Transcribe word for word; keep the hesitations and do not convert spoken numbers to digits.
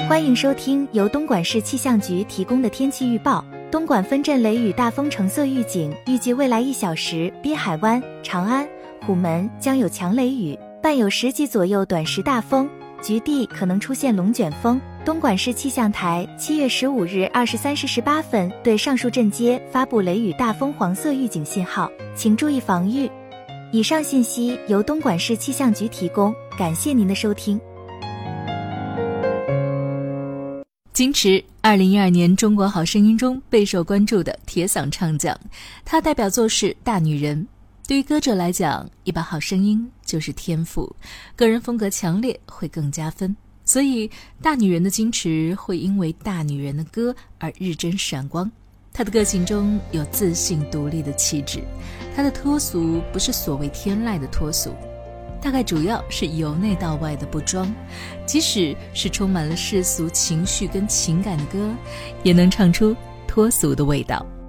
欢迎收听由东莞市气象局提供的天气预报。东莞分阵雷雨大风橙色预警，预计未来一小时，滨海湾、长安、虎门将有强雷雨，伴有十级左右短时大风，局地可能出现龙卷风。东莞市气象台七月十五日二十三时十八分对上述镇街发布雷雨大风黄色预警信号，请注意防御。以上信息由东莞市气象局提供，感谢您的收听。 金池二零一二年中国好声音中备受关注的铁嗓唱将，他代表作是大女人。对于歌者来讲，一把好声音就是天赋，个人风格强烈会更加分，所以大女人的金池会因为大女人的歌而日臻闪光。她的个性中有自信独立的气质，她的脱俗不是所谓天籁的脱俗，大概主要是由内到外的不装，即使是充满了世俗情绪跟情感的歌，也能唱出脱俗的味道。